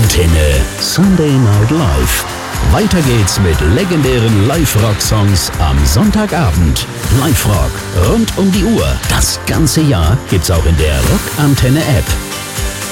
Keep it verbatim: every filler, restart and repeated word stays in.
Antenne Sunday Night Live. Weiter geht's mit legendären Live-Rock-Songs am Sonntagabend. Live-Rock rund um die Uhr. Das ganze Jahr gibt's auch in der Rock-Antenne-App.